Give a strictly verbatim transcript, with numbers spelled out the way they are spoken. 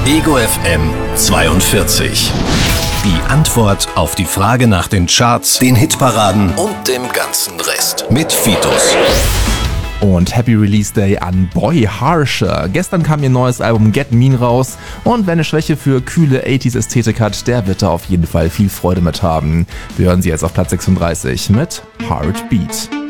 Ego F M zweiundvierzig. Die Antwort auf die Frage nach den Charts, den Hitparaden und dem ganzen Rest. Mit Fitus. Und Happy Release Day an Boy Harsher. Gestern kam ihr neues Album Get Mean raus und wer eine Schwäche für kühle achtziger-Ästhetik hat, der wird da auf jeden Fall viel Freude mit haben. Wir hören sie jetzt auf Platz sechsunddreißig mit Heartbeat.